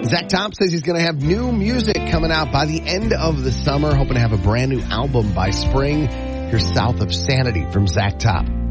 Zach Top says he's going to have new music coming out by the end of the summer, hoping to have a brand new album by spring. Here's South of Sanity from Zach Top.